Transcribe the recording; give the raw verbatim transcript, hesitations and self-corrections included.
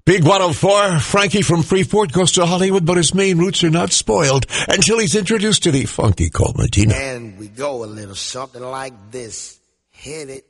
Big one oh four, Frankie from Freeport goes to Hollywood, but his main roots are not spoiled until he's introduced to the funky Cold Medina. And we go a little something like this. Hit it.